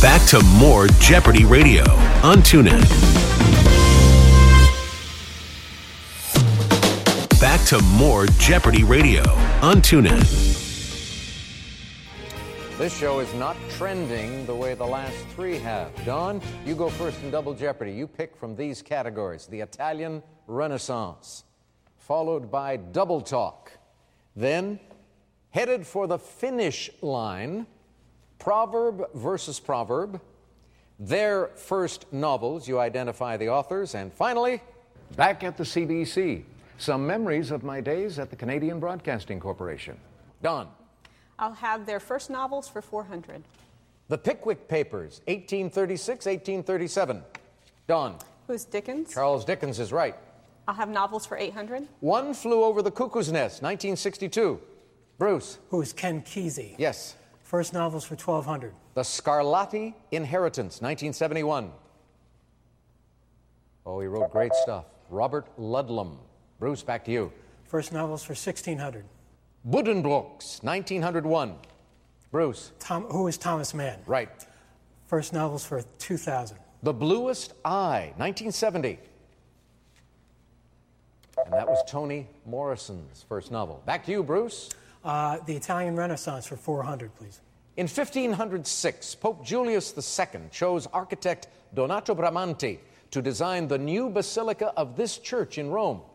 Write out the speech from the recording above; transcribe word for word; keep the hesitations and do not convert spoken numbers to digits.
Back to more Jeopardy Radio on TuneIn. Back to more Jeopardy Radio on TuneIn. This show is not trending the way the last three have. Don, you go first in Double Jeopardy. You pick from these categories: the Italian Renaissance, followed by Double Talk. Then, headed for the finish line, Proverb versus Proverb, their first novels, you identify the authors, and finally, back at the C B C, some memories of my days at the Canadian Broadcasting Corporation. Don. I'll have their first novels for four hundred. The Pickwick Papers, eighteen thirty-six, eighteen thirty-seven. Don. Who's Dickens? Charles Dickens is right. I'll have novels for eight hundred. One Flew Over the Cuckoo's Nest, nineteen sixty-two. Bruce. Who's Ken Kesey? Yes. First novels for twelve hundred. The Scarlatti Inheritance, nineteen seventy-one. Oh, he wrote great stuff. Robert Ludlum. Bruce, back to you. First novels for sixteen hundred. Buddenbrooks, nineteen oh one. Bruce. Tom, who is Thomas Mann? Right. First novels for two thousand. The Bluest Eye, nineteen seventy. And that was Toni Morrison's first novel. Back to you, Bruce. Uh, the Italian Renaissance for four hundred, please. In fifteen oh six, Pope Julius the Second chose architect Donato Bramante to design the new basilica of this church in Rome.